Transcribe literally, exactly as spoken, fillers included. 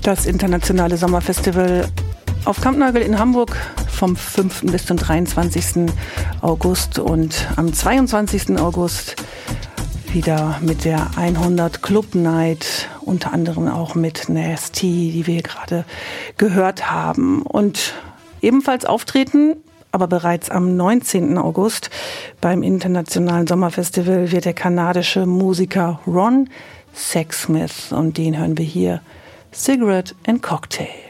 Das internationale Sommerfestival auf Kampnagel in Hamburg vom fünften bis zum dreiundzwanzigsten August und am zweiundzwanzigsten August wieder mit der hundert Club Night, unter anderem auch mit Nasty, die wir gerade gehört haben. Und ebenfalls auftreten, aber bereits am neunzehnten August beim internationalen Sommerfestival wird der kanadische Musiker Ron Sexsmith, und den hören wir hier, Cigarette and Cocktail.